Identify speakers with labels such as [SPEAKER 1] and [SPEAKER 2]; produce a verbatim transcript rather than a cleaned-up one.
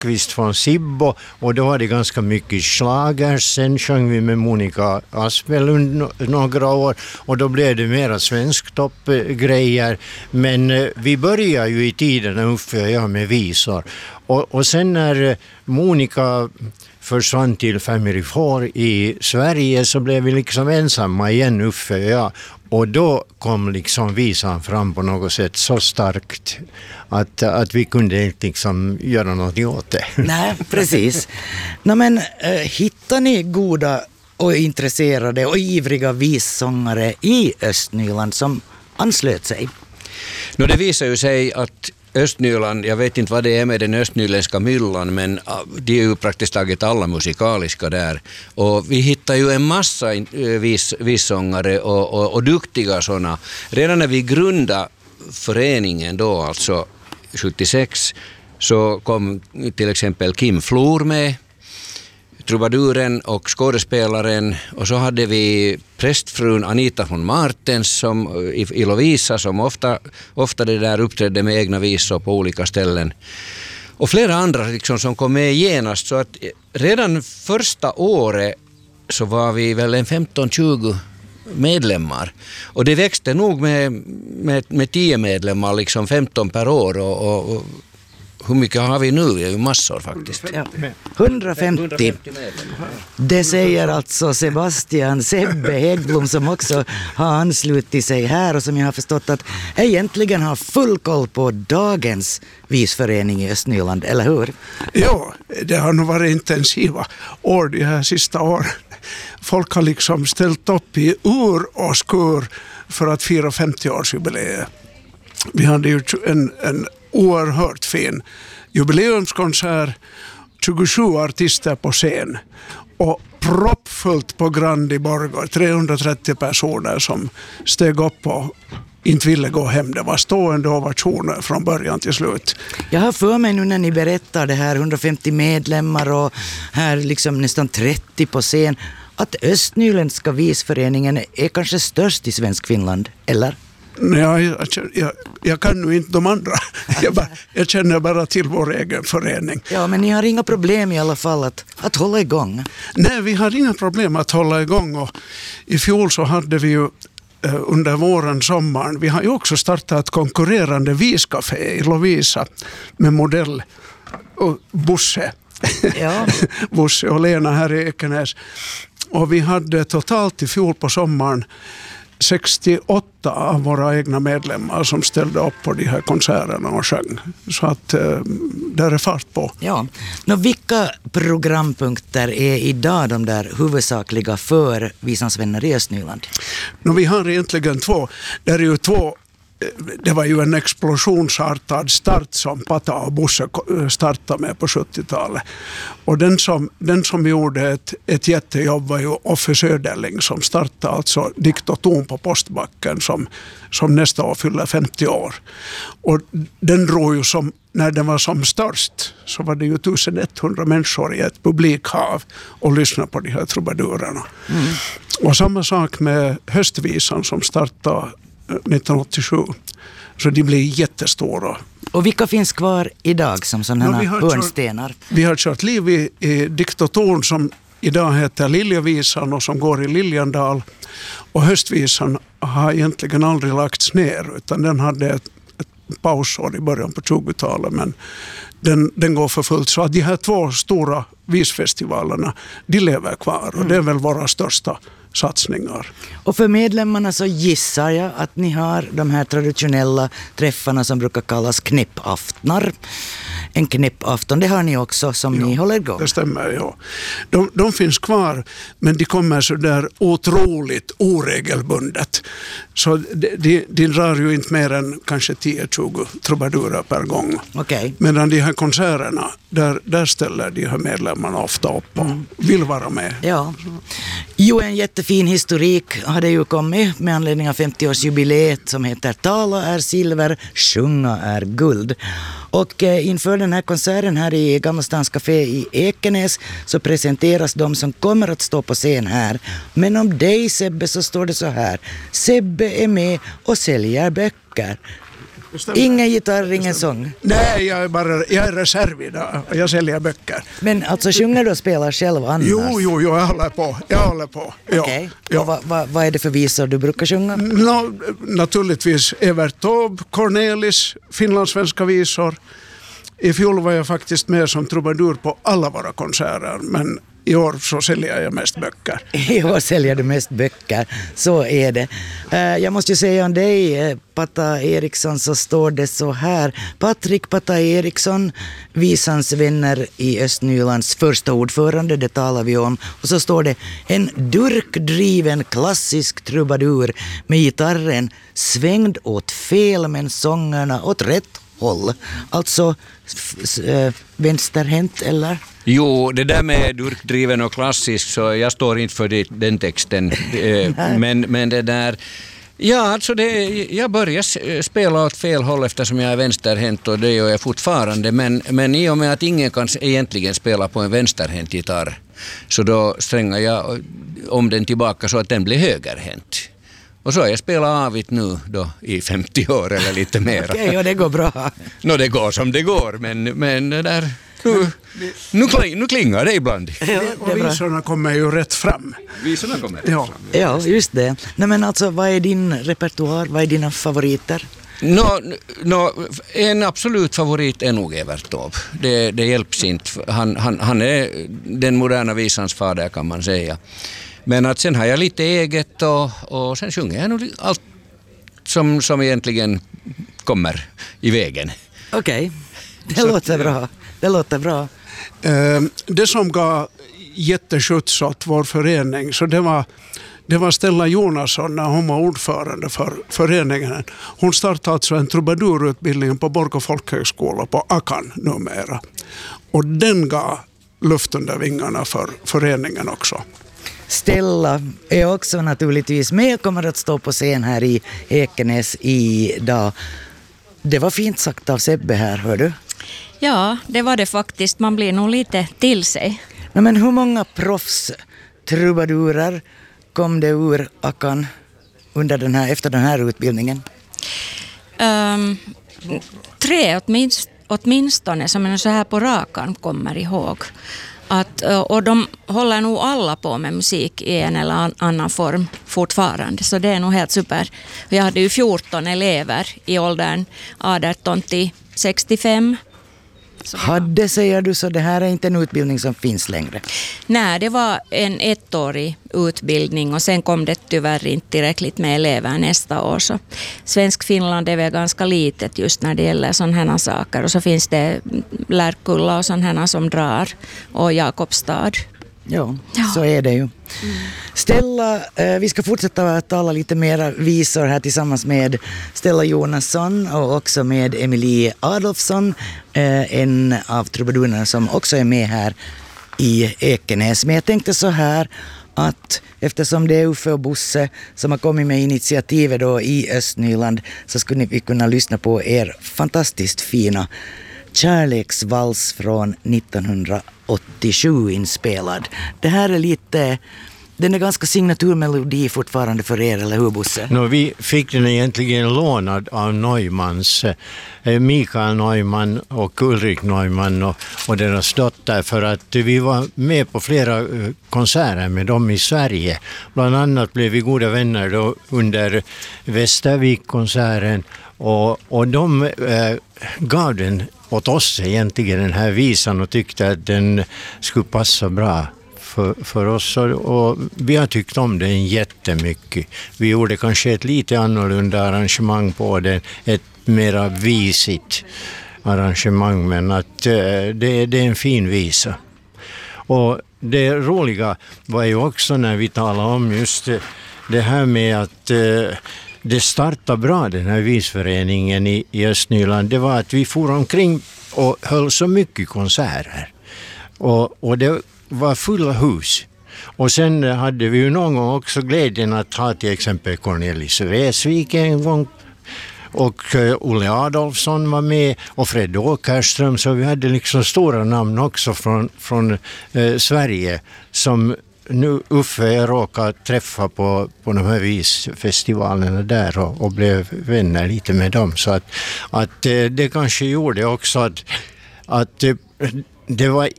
[SPEAKER 1] Lundqvist från Sibbo, och då var det ganska mycket schlagers. Sen sjöng vi med Monica Aspelund några år, och då blev det mera svensktoppgrejer. Men eh, vi började ju i tiden, Uffe och jag, med visor. Och, och sen när Monica försvann till Family Four i Sverige, så blev vi liksom ensamma igen, Uffe och jag. Och då kom liksom visan fram på något sätt så starkt att, att vi kunde inte liksom göra något åt det.
[SPEAKER 2] Nej, precis. No, men äh, hittar ni goda och intresserade och ivriga vissångare i Östnyland som anslöt sig?
[SPEAKER 3] No, det visar ju sig att Östnyland, jag vet inte vad det är med den östnyländska myllan, men de är ju praktiskt taget alla musikaliska där. Och vi hittar ju en massa vis, vissångare och, och, och duktiga sådana. Redan när vi grundade föreningen då, alltså sjuttiosex, så kom till exempel Kim Flor med, trubaduren och skådespelaren, och så hade vi prästfrun Anita von Martens som, i, i Lovisa, som ofta, ofta det där uppträdde med egna visor på olika ställen. Och flera andra liksom, som kom med genast, så att redan första året så var vi väl en femton tjugo medlemmar. Och det växte nog med, med, med tio medlemmar, liksom femton per år, och, och, och hur mycket har vi nu? Det är ju massor faktiskt.
[SPEAKER 2] Ja. hundrafemtio. Det säger alltså Sebastian Sebbe Häggblom, som också har anslutit sig här och som jag har förstått att egentligen har full koll på dagens visförening i Östnyland, eller hur?
[SPEAKER 4] Ja, det har nog varit intensiva år de här sista åren. Folk har liksom ställt upp i ur och skur för att fira femtio-årsjubileet. Vi hade ju en, en oerhört fin jubileumskonsert, tjugosju artister på scen och proppfullt på Grand i Borgå, trehundratrettio personer som steg upp och inte ville gå hem. Det var stående ovationer från början till slut.
[SPEAKER 2] Jag har för mig nu när ni berättar det här, hundrafemtio medlemmar och här liksom nästan trettio på scen, att Östnyländska visföreningen är kanske störst i svensk Finland, eller?
[SPEAKER 4] Nej, jag, jag, jag kan nu inte de andra. Jag, bara, jag känner bara till vår egen förening.
[SPEAKER 2] Ja, men ni har inga problem i alla fall att, att hålla igång?
[SPEAKER 4] Nej, vi har inga problem att hålla igång. Och i fjol så hade vi ju eh, under våren, sommaren, vi har ju också startat ett konkurrerande viscafé i Lovisa med modell och Bosse.
[SPEAKER 2] Ja.
[SPEAKER 4] Bosse och Lena här i Ekenäs. Och vi hade totalt i fjol på sommaren sextioåtta av våra egna medlemmar som ställde upp på de här konserterna och sjöng. Så att eh, där är fart på.
[SPEAKER 2] Ja. Nå, vilka programpunkter är idag de där huvudsakliga för Visans vänner i Östnyland?
[SPEAKER 4] Nå, vi har egentligen två. Det är ju två. Det var ju en explosionsartad start som Pata och Bosse startade med på sjuttiotalet. Och den som, den som gjorde ett, ett jättejobb var ju Offe Söderling som startade alltså Diktoton på Postbacken som, som nästa år fyller femtio år. Och den drog ju som, när den var som störst så var det ju elva hundra människor i ett publikhav och lyssnade på de här trubadurerna. Mm. Och samma sak med Höstvisan som startade nittonhundraåttiosju. Så de blir jättestora.
[SPEAKER 2] Och vilka finns kvar idag som sådana
[SPEAKER 4] ja,
[SPEAKER 2] hörnstenar?
[SPEAKER 4] Kört, vi har kört liv i, i Diktoton som idag heter Liljevisan och som går i Liljendal. Och Höstvisan har egentligen aldrig lagts ner utan den hade ett, ett pausår i början på tjugotalet, men den, den går för fullt. Så att de här två stora visfestivalerna, de lever kvar och mm. det är väl våra största satsningar.
[SPEAKER 2] Och för medlemmarna så gissar jag att ni har de här traditionella träffarna som brukar kallas knäppaftnar. En knäppafton, det har ni också som ja, ni håller igång.
[SPEAKER 4] Det stämmer, ja. De, de finns kvar, men de kommer så där otroligt oregelbundet. Så de, de, de drar ju inte mer än kanske tio tjugo trubadurer per gång.
[SPEAKER 2] Okay.
[SPEAKER 4] Medan de här konserterna, där, där ställer de här medlemmarna ofta upp och mm. vill vara med.
[SPEAKER 2] Ja. Jo, en jättefin historik hade ju kommit med anledning av femtioårsjubileet som heter Tala är silver, sjunga är guld. Och eh, inför den här konserten här i Gamla Stans Café i Ekenäs så presenteras de som kommer att stå på scen här. Men om dig, Sebbe, så står det så här: Sebbe är med och säljer böcker. Ingen gitarr, ingen sång.
[SPEAKER 4] Nej, jag är bara jag är reserv idag. Jag säljer böcker.
[SPEAKER 2] Men alltså sjunger du och spelar själv annars?
[SPEAKER 4] Jo, jo, jo, jag håller på. Jag håller på. Ja,
[SPEAKER 2] Okej.
[SPEAKER 4] ja.
[SPEAKER 2] Och vad, vad, vad är det för visor du brukar sjunga?
[SPEAKER 4] No, naturligtvis Evert Taube, Cornelis, finlandssvenska visor. I fjol var jag faktiskt med som trubadur på alla våra konserter, men i år så säljer jag mest böcker.
[SPEAKER 2] I år säljer du mest böcker, så är det. Jag måste ju säga om dig, Pata Eriksson, så står det så här. Patrik Pata Eriksson, Visans vänner i Östnylands första ordförande, det talar vi om. Och så står det en durkdriven klassisk trubadur med gitarren svängd åt fel men sångerna åt rätt håll. Alltså äh, vänsterhänt eller?
[SPEAKER 3] Jo, det där med durkdriven och klassisk, så jag står inte för det, den texten. men, men det där... Ja, alltså det, jag börjar spela åt fel håll eftersom jag är vänsterhänt, och det gör jag fortfarande. Men, men i och med att ingen kan egentligen spela på en vänsterhänt gitarr, så då strängar jag om den tillbaka så att den blir högerhänt. Och så har jag spelat avigt nu då i femtio år eller lite mer.
[SPEAKER 2] Okej, okay, och det går bra.
[SPEAKER 3] Nå, det går som det går, men, men det där... Nu, nu, kling, nu klingar det ibland.
[SPEAKER 2] Ja,
[SPEAKER 4] och visorna kommer ju rätt fram.
[SPEAKER 3] Visorna kommer rätt
[SPEAKER 4] ja.
[SPEAKER 3] fram.
[SPEAKER 2] Ja, just det. Nej, men alltså, vad är din repertoar? Vad är dina favoriter?
[SPEAKER 3] No, no, en absolut favorit är nog Evert Taube. Det, det hjälps inte. Han, han, han är den moderna visans fader, kan man säga. Men att sen har jag lite eget, och, och sen sjunger jag nog allt som, som egentligen kommer i vägen.
[SPEAKER 2] Okej, okay. det låter bra. Det låter bra.
[SPEAKER 4] Det som gav jätteskjuts åt vår förening, så det var, det var Stella Jonasson när hon var ordförande för föreningen. Hon startade alltså en trubadurutbildning på Borgå folkhögskola på Akan numera. Och den gav luft under vingarna för föreningen också.
[SPEAKER 2] Stella är också naturligtvis med och kommer att stå på scen här i Ekenäs idag. Det var fint sagt av Sebbe här, hör du?
[SPEAKER 5] Ja, det var det faktiskt. Man blir nog lite till sig.
[SPEAKER 2] No, men hur många proffs trubadurer kom det ur Akan under den här, efter den här utbildningen?
[SPEAKER 5] Um, tre åtminst, åtminstone som jag så här på rakan kommer ihåg. Att, och de håller nog alla på med musik i en eller annan form fortfarande. Så det är nog helt super. Jag hade ju fjorton elever i åldern arton till sextiofem.
[SPEAKER 2] Hade, säger du, så det här är inte en utbildning som finns längre?
[SPEAKER 5] Nej, det var en ettårig utbildning och sen kom det tyvärr inte tillräckligt med elever nästa år. Så Svensk Finland är väl ganska litet just när det gäller sådana här saker. Och så finns det Lärkulla och sådana här som drar, och Jakobstad.
[SPEAKER 2] Ja, ja, så är det ju. Mm. Stella, eh, vi ska fortsätta att tala lite mera visor här tillsammans med Stella Jonasson och också med Emilie Adolfsson, eh, en av trubadurerna som också är med här i Ekenäs. Men jag tänkte så här att eftersom det är Uffe och Bosse som har kommit med initiativet då i Östnyland, så skulle vi kunna lyssna på er fantastiskt fina kärleksvals från nittonhundraåttiosju inspelad. Det här är lite, den är ganska signaturmelodi fortfarande för er, eller hur, Bosse?
[SPEAKER 1] No, vi fick den egentligen lånad av Neumanns, eh, Mikael Neumann och Ulrik Neumann och, och deras dotter, för att vi var med på flera eh, konserter med dem i Sverige. Bland annat blev vi goda vänner då under Västervik-konserten, och, och de eh, gav den åt oss egentligen, den här visan, och tyckte att den skulle passa bra för, för oss, och, och vi har tyckt om den jättemycket. Vi gjorde kanske ett lite annorlunda arrangemang på den, ett mera visigt arrangemang, men att eh, det, det är en fin visa. Och det roliga var ju också när vi talade om just det här med att eh, det startade bra, den här visföreningen i, i Östnyland. Det var att vi for omkring och höll så mycket konserter. Och, och det var fulla hus. Och sen hade vi ju någon gång också glädjen att ha till exempel Cornelis Väsvik en gång. Och Olle Adolfsson var med och Fred Åkerström. Så vi hade liksom stora namn också från, från eh, Sverige som nu Uffe jag råkade träffa på, på de här visfestivalerna där och, och blev vänner lite med dem. Så att, att det kanske gjorde också att, att det var